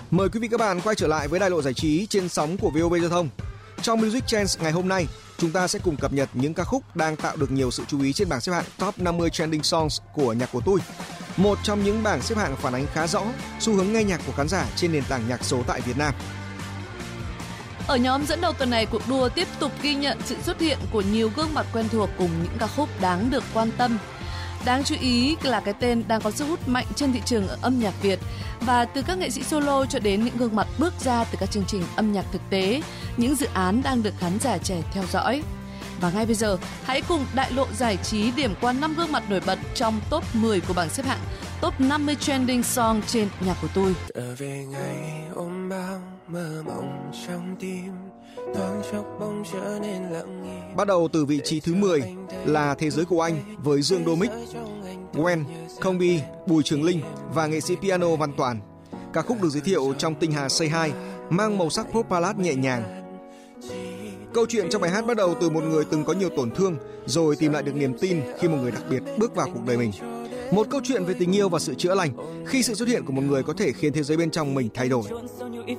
Mời quý vị các bạn quay trở lại với đài lộ giải trí trên sóng của VOV Giao thông. Trong Music Trends ngày hôm nay, chúng ta sẽ cùng cập nhật những ca khúc đang tạo được nhiều sự chú ý trên bảng xếp hạng Top 50 Trending Songs của Nhạc của Tôi. Một trong những bảng xếp hạng phản ánh khá rõ xu hướng nghe nhạc của khán giả trên nền tảng nhạc số tại Việt Nam. Ở nhóm dẫn đầu tuần này, cuộc đua tiếp tục ghi nhận sự xuất hiện của nhiều gương mặt quen thuộc cùng những ca khúc đáng được quan tâm. Đáng chú ý là cái tên đang có sức hút mạnh trên thị trường âm nhạc Việt, và từ các nghệ sĩ solo cho đến những gương mặt bước ra từ các chương trình âm nhạc thực tế, những dự án đang được khán giả trẻ theo dõi. Và ngay bây giờ, hãy cùng đại lộ giải trí điểm qua 5 gương mặt nổi bật trong top 10 của bảng xếp hạng Top 50 Trending Song trên Nhạc của Tôi. Về ngày ôm bao mơ mộng trong tim, thoáng chốc bỗng trở nên lặng im. Bắt đầu từ vị trí thứ 10 là Thế giới của anh với Dương Đô Mích, Gwen, Không Bi, Bùi Trường Linh và nghệ sĩ piano Văn Toàn. Ca khúc được giới thiệu trong Tinh Hà Say Hi, mang màu sắc pop ballad nhẹ nhàng. Câu chuyện trong bài hát bắt đầu từ một người từng có nhiều tổn thương rồi tìm lại được niềm tin khi một người đặc biệt bước vào cuộc đời mình. Một câu chuyện về tình yêu và sự chữa lành khi sự xuất hiện của một người có thể khiến thế giới bên trong mình thay đổi.